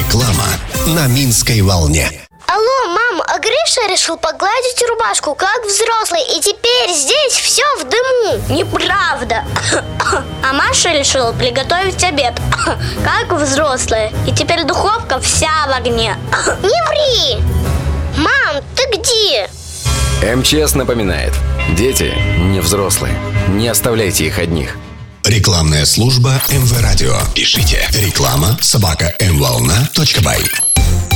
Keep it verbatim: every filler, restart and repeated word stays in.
Реклама на Минской волне. Алло, мам, а Гриша решил погладить рубашку, как взрослый, и теперь здесь все в дыму. Неправда. А Маша решила приготовить обед, как взрослая, и теперь духовка вся в огне. Не ври! Мам, ты где? МЧС напоминает: дети не взрослые. Не оставляйте их одних. Рекламная служба эм вэ Радио. Пишите реклама собака эм волна точка бай.